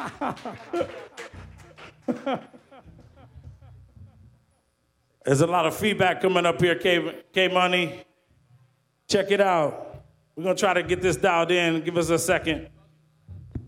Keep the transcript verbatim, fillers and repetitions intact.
There's a lot of feedback coming up here, K, K Money. Check it out. We're going to try to get this dialed in. Give us a second.